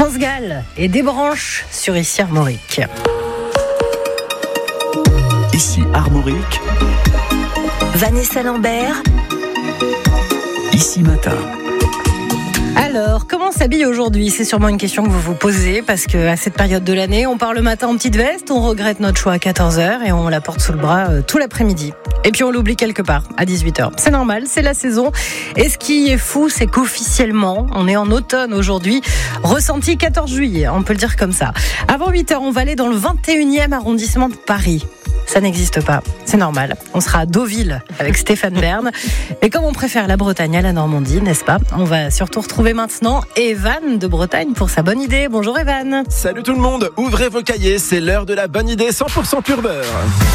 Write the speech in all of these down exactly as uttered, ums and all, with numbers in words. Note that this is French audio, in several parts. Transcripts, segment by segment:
France Gall et des branches sur Ici Armorique. Ici Armorique. Vanessa Lambert. Ici Matin. Alors, comment s'habille aujourd'hui ? C'est sûrement une question que vous vous posez parce qu'à cette période de l'année, on part le matin en petite veste, on regrette notre choix à quatorze heures et on la porte sous le bras euh, tout l'après-midi. Et puis on l'oublie quelque part à dix-huit heures. C'est normal, c'est la saison. Et ce qui est fou, c'est qu'officiellement, on est en automne aujourd'hui, ressenti quatorze juillet, on peut le dire comme ça. Avant huit heures, on va aller dans le vingt et unième arrondissement de Paris. Ça n'existe pas, c'est normal. On sera à Deauville avec Stéphane Bern. Et comme on préfère la Bretagne à la Normandie, n'est-ce pas ? On va surtout retrouver maintenant Evan de Bretagne pour sa bonne idée. Bonjour Evan. Salut tout le monde, ouvrez vos cahiers, c'est l'heure de la bonne idée cent pour cent pur beurre.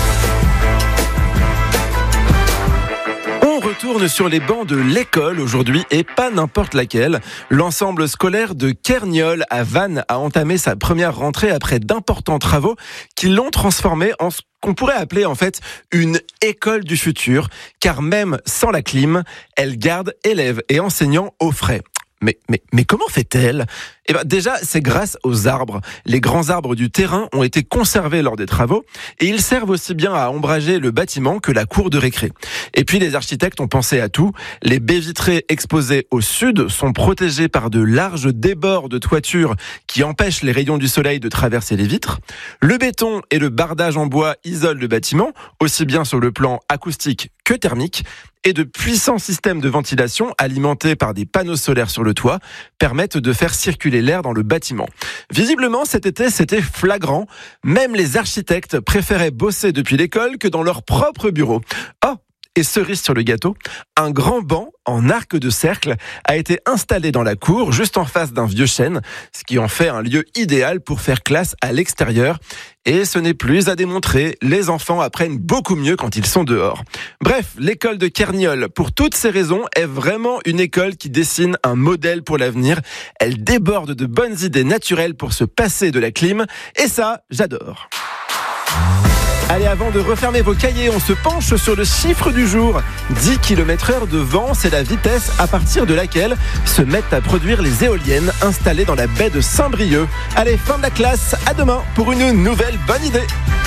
On retourne sur les bancs de l'école aujourd'hui et pas n'importe laquelle. L'ensemble scolaire de Kerniol à Vannes a entamé sa première rentrée après d'importants travaux qui l'ont transformé en ce qu'on pourrait appeler en fait une école du futur, car même sans la clim, elle garde élèves et enseignants au frais. Mais, mais, mais comment fait-elle ? Eh ben, déjà, c'est grâce aux arbres. Les grands arbres du terrain ont été conservés lors des travaux et ils servent aussi bien à ombrager le bâtiment que la cour de récré. Et puis, les architectes ont pensé à tout. Les baies vitrées exposées au sud sont protégées par de larges débords de toiture qui empêchent les rayons du soleil de traverser les vitres. Le béton et le bardage en bois isolent le bâtiment, aussi bien sur le plan acoustique que thermique. Et de puissants systèmes de ventilation alimentés par des panneaux solaires sur le toit permettent de faire circuler l'air dans le bâtiment. Visiblement, cet été, c'était flagrant. Même les architectes préféraient bosser depuis l'école que dans leur propre bureau. Oh, et cerise sur le gâteau, un grand banc en arc de cercle a été installé dans la cour, juste en face d'un vieux chêne, ce qui en fait un lieu idéal pour faire classe à l'extérieur. Et ce n'est plus à démontrer, les enfants apprennent beaucoup mieux quand ils sont dehors. Bref, l'école de Kerniol, pour toutes ces raisons, est vraiment une école qui dessine un modèle pour l'avenir. Elle déborde de bonnes idées naturelles pour se passer de la clim, et ça, j'adore. Allez, avant de refermer vos cahiers, on se penche sur le chiffre du jour. dix kilomètres heure de vent, c'est la vitesse à partir de laquelle se mettent à produire les éoliennes installées dans la baie de Saint-Brieuc. Allez, fin de la classe, à demain pour une nouvelle bonne idée.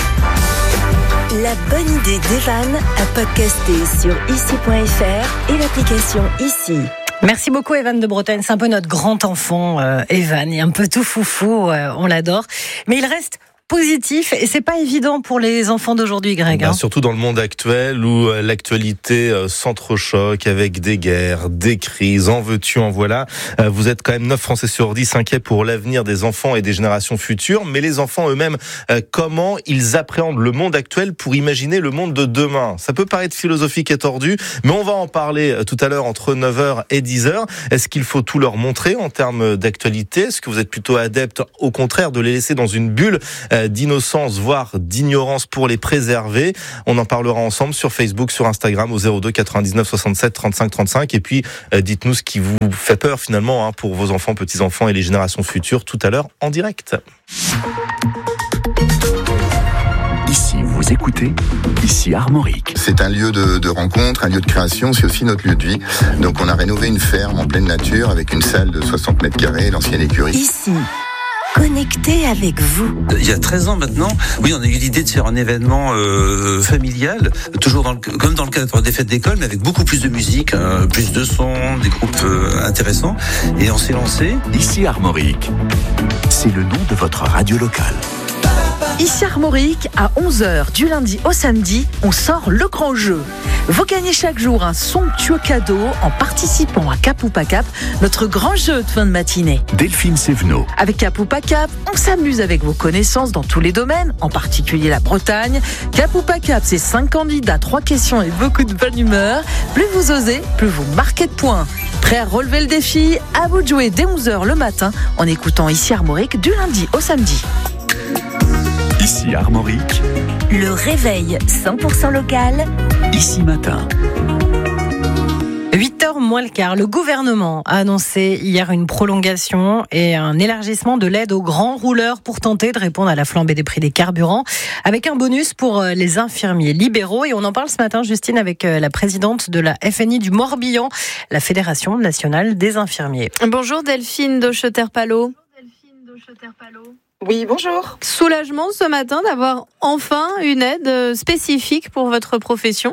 La bonne idée d'Evan à podcaster sur ici point f r et l'application Ici. Merci beaucoup Evan de Bretagne, c'est un peu notre grand enfant euh, Evan, il est un peu tout foufou, euh, on l'adore. Mais il reste positif et c'est pas évident pour les enfants d'aujourd'hui, Greg. Hein. Bah, surtout dans le monde actuel où euh, l'actualité euh, s'entrechoque avec des guerres, des crises, en veux-tu, en voilà. Euh, vous êtes quand même neuf Français sur dix inquiets pour l'avenir des enfants et des générations futures, mais les enfants eux-mêmes, euh, comment ils appréhendent le monde actuel pour imaginer le monde de demain ? Ça peut paraître philosophique et tordu, mais on va en parler euh, tout à l'heure entre neuf heures et dix heures. Est-ce qu'il faut tout leur montrer en termes d'actualité ? Est-ce que vous êtes plutôt adepte, au contraire, de les laisser dans une bulle euh, d'innocence, voire d'ignorance pour les préserver? On en parlera ensemble sur Facebook, sur Instagram au zéro deux quatre-vingt-dix-neuf soixante-sept trente-cinq trente-cinq et puis euh, dites-nous ce qui vous fait peur finalement hein, pour vos enfants, petits-enfants et les générations futures tout à l'heure en direct. Ici, vous écoutez Ici Armorique. C'est un lieu de, de rencontre, un lieu de création, c'est aussi notre lieu de vie. Donc on a rénové une ferme en pleine nature avec une salle de soixante mètres carrés, l'ancienne écurie. Ici. Connecté avec vous. Il y a treize ans maintenant, oui, on a eu l'idée de faire un événement euh, familial, toujours dans le, comme dans le cadre des fêtes d'école, mais avec beaucoup plus de musique, hein, plus de sons, des groupes euh, intéressants. Et on s'est lancé. Ici Armorique, c'est le nom de votre radio locale. Ici Armorique, à onze heures du lundi au samedi, on sort le grand jeu. Vous gagnez chaque jour un somptueux cadeau en participant à Cap ou Pas Cap, notre grand jeu de fin de matinée. Delphine Sévenot. Avec Cap ou Pas Cap, on s'amuse avec vos connaissances dans tous les domaines, en particulier la Bretagne. Cap ou Pas Cap, c'est cinq candidats, trois questions et beaucoup de bonne humeur. Plus vous osez, plus vous marquez de points. Prêt à relever le défi ? À vous de jouer dès onze heures le matin en écoutant Ici Armorique du lundi au samedi. Ici Armorique, Le réveil cent pour cent local. Ici Matin. huit heures moins le quart, le gouvernement a annoncé hier une prolongation et un élargissement de l'aide aux grands rouleurs pour tenter de répondre à la flambée des prix des carburants, avec un bonus pour les infirmiers libéraux. Et on en parle ce matin, Justine, avec la présidente de la F N I du Morbihan, la Fédération nationale des infirmiers. Bonjour Delphine Daucheter-Palot. Oui, bonjour. Soulagement ce matin d'avoir enfin une aide spécifique pour votre profession.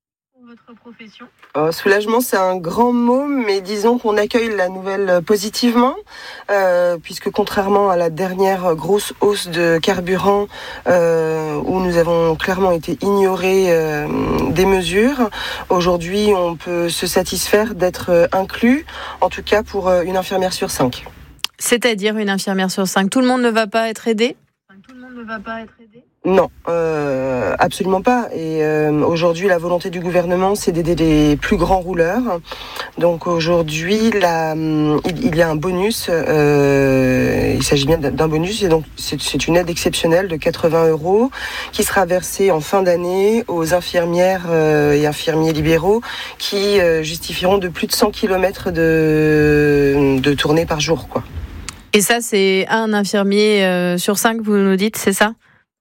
Euh, soulagement, c'est un grand mot, mais disons qu'on accueille la nouvelle positivement, euh, puisque contrairement à la dernière grosse hausse de carburant, euh, où nous avons clairement été ignorés euh, des mesures, aujourd'hui on peut se satisfaire d'être inclus, en tout cas pour une infirmière sur cinq. C'est-à-dire une infirmière sur cinq, tout le monde ne va pas être aidé ? Tout le monde ne va pas être aidé ? Non, euh, absolument pas. Et euh, aujourd'hui, la volonté du gouvernement, c'est d'aider les plus grands rouleurs. Donc aujourd'hui, la, il, il y a un bonus. Euh, il s'agit bien d'un bonus. Et donc c'est, c'est une aide exceptionnelle de quatre-vingts euros qui sera versée en fin d'année aux infirmières euh, et infirmiers libéraux qui euh, justifieront de plus de cent kilomètres de, de tournée par jour, quoi. Et ça, c'est un infirmier euh, sur cinq, vous nous dites, c'est ça ?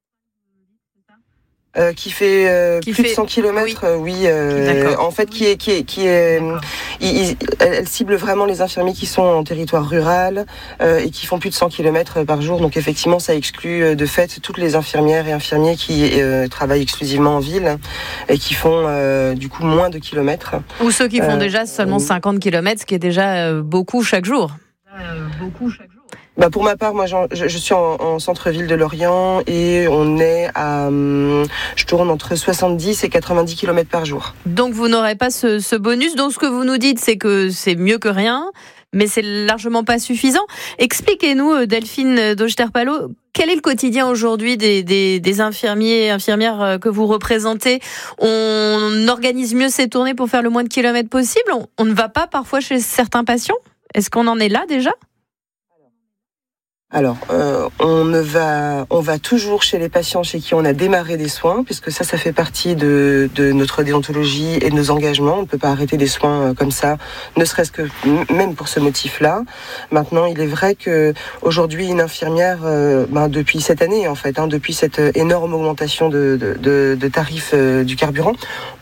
Euh, qui fait euh, qui plus fait... de cent kilomètres, oui. Euh, oui euh, en fait, qui est, qui est, qui est, il, il, elle cible vraiment les infirmiers qui sont en territoire rural euh, et qui font plus de cent kilomètres par jour. Donc effectivement, ça exclut de fait toutes les infirmières et infirmiers qui euh, travaillent exclusivement en ville et qui font euh, du coup moins de kilomètres. Ou ceux qui font euh, déjà seulement euh, cinquante kilomètres, ce qui est déjà euh, beaucoup chaque jour. Euh, beaucoup chaque jour. Bah pour ma part, moi, je, je suis en, en centre-ville de Lorient et on est à, je tourne entre soixante-dix et quatre-vingt-dix kilomètres par jour. Donc vous n'aurez pas ce, ce bonus. Donc ce que vous nous dites, c'est que c'est mieux que rien, mais c'est largement pas suffisant. Expliquez-nous, Delphine d'Augeterre-Palot, quel est le quotidien aujourd'hui des, des, des infirmiers et infirmières que vous représentez ? On organise mieux ces tournées pour faire le moins de kilomètres possible. On, on ne va pas parfois chez certains patients ? Est-ce qu'on en est là déjà ? Alors, euh, on ne va, on va toujours chez les patients chez qui on a démarré des soins, puisque ça, ça fait partie de, de notre déontologie et de nos engagements. On ne peut pas arrêter des soins comme ça, ne serait-ce que même pour ce motif-là. Maintenant, il est vrai que aujourd'hui, une infirmière, euh, ben, depuis cette année en fait, hein, depuis cette énorme augmentation de, de, de, de tarifs euh, du carburant,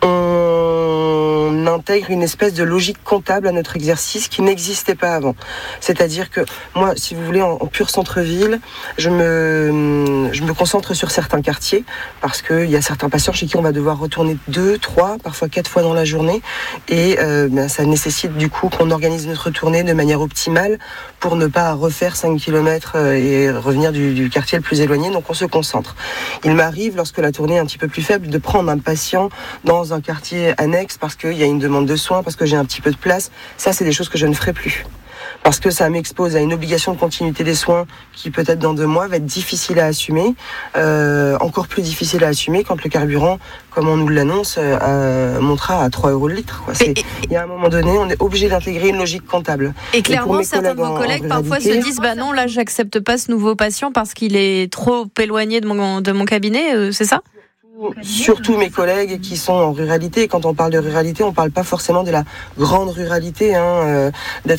on intègre une espèce de logique comptable à notre exercice qui n'existait pas avant. C'est-à-dire que moi, si vous voulez, en, en pur centre-ville, je me, je me concentre sur certains quartiers parce qu'il y a certains patients chez qui on va devoir retourner deux, trois, parfois quatre fois dans la journée et euh, ben, ça nécessite du coup qu'on organise notre tournée de manière optimale pour ne pas refaire cinq kilomètres et revenir du, du quartier le plus éloigné, donc on se concentre. Il m'arrive, lorsque la tournée est un petit peu plus faible, de prendre un patient dans un quartier annexe parce qu'il y a une demande de soins, parce que j'ai un petit peu de place. Ça, c'est des choses que je ne ferai plus. Parce que ça m'expose à une obligation de continuité des soins qui peut-être dans deux mois va être difficile à assumer, euh, encore plus difficile à assumer quand le carburant, comme on nous l'annonce, euh, montera à trois euros le litre. Quoi. C'est, il y a un moment donné, on est obligé d'intégrer une logique comptable. Et clairement, et certains de vos collègues en, en parfois se disent bah non, là, j'accepte pas ce nouveau patient parce qu'il est trop éloigné de mon, de mon cabinet, euh, c'est ça ? Surtout mes collègues qui sont en ruralité. Quand on parle de ruralité, on parle pas forcément de la grande ruralité, hein, euh, d'être